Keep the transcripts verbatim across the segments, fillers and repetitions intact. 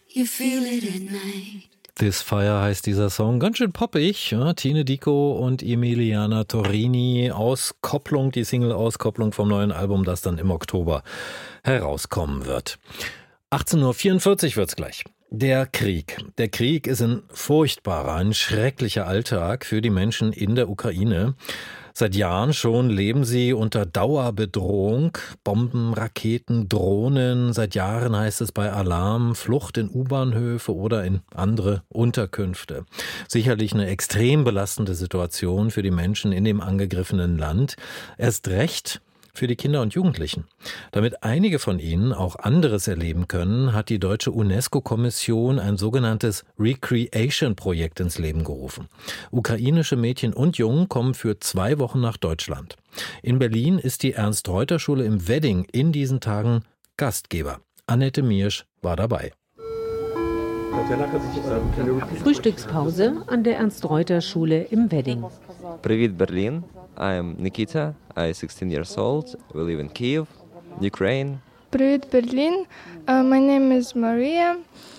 You feel it at night. This Fire heißt dieser Song, ganz schön poppig. Ja? Tine Dico und Emiliana Torrini, Auskopplung, die Single-Auskopplung vom neuen Album, das dann im Oktober herauskommen wird. achtzehn Uhr vierundvierzig wird's gleich. Der Krieg. Der Krieg ist ein furchtbarer, ein schrecklicher Alltag für die Menschen in der Ukraine. Seit Jahren schon leben sie unter Dauerbedrohung. Bomben, Raketen, Drohnen. Seit Jahren heißt es bei Alarm Flucht in U-Bahnhöfe oder in andere Unterkünfte. Sicherlich eine extrem belastende Situation für die Menschen in dem angegriffenen Land. Erst recht für die Kinder und Jugendlichen. Damit einige von ihnen auch anderes erleben können, hat die deutsche UNESCO-Kommission ein sogenanntes Recreation-Projekt ins Leben gerufen. Ukrainische Mädchen und Jungen kommen für zwei Wochen nach Deutschland. In Berlin ist die Ernst-Reuter-Schule im Wedding in diesen Tagen Gastgeber. Annette Miersch war dabei. Frühstückspause an der Ernst-Reuter-Schule im Wedding. Привіт, Berlin. I'm Nikita. I'm sixteen years old. We live in Kiev, Ukraine. Привіт, Berlin. Uh, my name is Maria.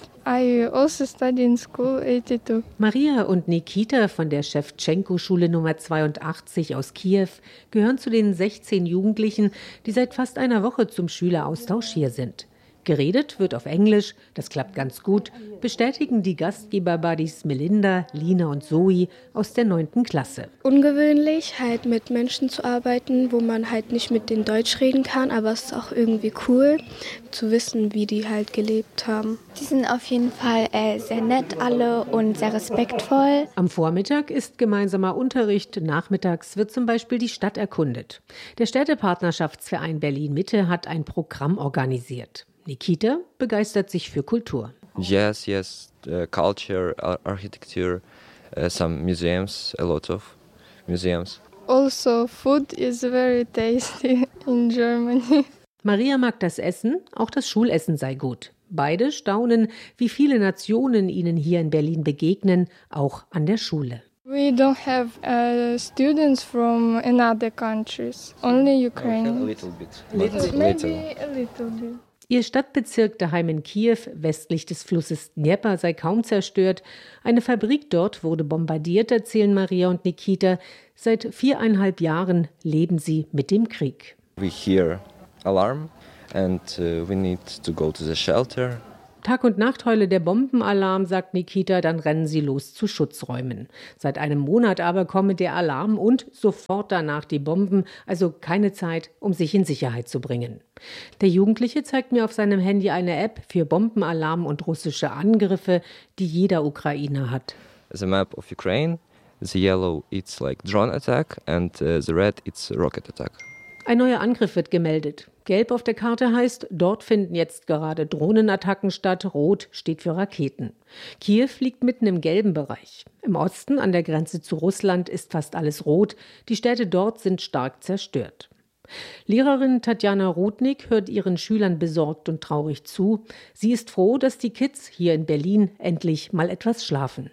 I also study in school eighty-two. Maria und Nikita von der Schewtschenko-Schule Nummer zweiundachtzig aus Kiew gehören zu den sechzehn Jugendlichen, die seit fast einer Woche zum Schüleraustausch hier sind. Geredet wird auf Englisch, das klappt ganz gut, bestätigen die Gastgeber-Buddies Melinda, Lina und Zoe aus der neunten Klasse. Ungewöhnlich, halt mit Menschen zu arbeiten, wo man halt nicht mit denen Deutsch reden kann, aber es ist auch irgendwie cool, zu wissen, wie die halt gelebt haben. Die sind auf jeden Fall äh, sehr nett alle und sehr respektvoll. Am Vormittag ist gemeinsamer Unterricht, nachmittags wird zum Beispiel die Stadt erkundet. Der Städtepartnerschaftsverein Berlin-Mitte hat ein Programm organisiert. Nikita begeistert sich für Kultur. Yes, yes, uh, culture, architecture, uh, some museums, a lot of museums. Also, food is very tasty in Germany. Maria mag das Essen, auch das Schulessen sei gut. Beide staunen, wie viele Nationen ihnen hier in Berlin begegnen, auch an der Schule. We don't have uh, students from another countries, only Ukraine. A little bit. Little. Maybe a little bit. Ihr Stadtbezirk daheim in Kiew, westlich des Flusses Dnepr, sei kaum zerstört. Eine Fabrik dort wurde bombardiert, erzählen Maria und Nikita. Seit viereinhalb Jahren leben sie mit dem Krieg. We hear alarm and uh, we need to go to the shelter. Tag und Nacht heule der Bombenalarm, sagt Nikita, dann rennen sie los zu Schutzräumen. Seit einem Monat aber komme der Alarm und sofort danach die Bomben, also keine Zeit, um sich in Sicherheit zu bringen. Der Jugendliche zeigt mir auf seinem Handy eine App für Bombenalarm und russische Angriffe, die jeder Ukrainer hat. The map of Ukraine, the yellow it's like drone attack and uh, the red it's rocket attack. Ein neuer Angriff wird gemeldet. Gelb auf der Karte heißt, dort finden jetzt gerade Drohnenattacken statt. Rot steht für Raketen. Kiew liegt mitten im gelben Bereich. Im Osten, an der Grenze zu Russland, ist fast alles rot. Die Städte dort sind stark zerstört. Lehrerin Tatjana Rudnick hört ihren Schülern besorgt und traurig zu. Sie ist froh, dass die Kids hier in Berlin endlich mal etwas schlafen.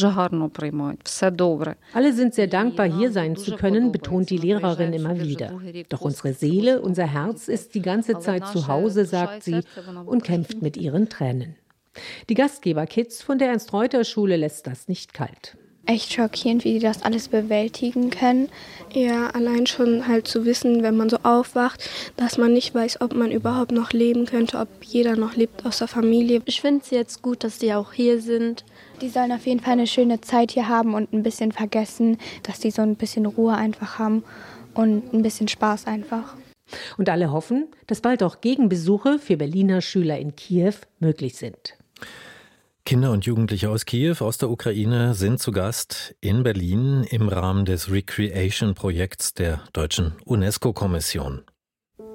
Alle sind sehr dankbar, hier sein zu können, betont die Lehrerin immer wieder. Doch unsere Seele, unser Herz ist die ganze Zeit zu Hause, sagt sie und kämpft mit ihren Tränen. Die Gastgeber-Kids von der Ernst-Reuter-Schule lässt das nicht kalt. Echt schockierend, wie die das alles bewältigen können. Ja, allein schon halt zu wissen, wenn man so aufwacht, dass man nicht weiß, ob man überhaupt noch leben könnte, ob jeder noch lebt aus der Familie. Ich finde es jetzt gut, dass die auch hier sind. Die sollen auf jeden Fall eine schöne Zeit hier haben und ein bisschen vergessen, dass die so ein bisschen Ruhe einfach haben und ein bisschen Spaß einfach. Und alle hoffen, dass bald auch Gegenbesuche für Berliner Schüler in Kiew möglich sind. Kinder und Jugendliche aus Kiew, aus der Ukraine, sind zu Gast in Berlin im Rahmen des Recreation-Projekts der deutschen UNESCO-Kommission.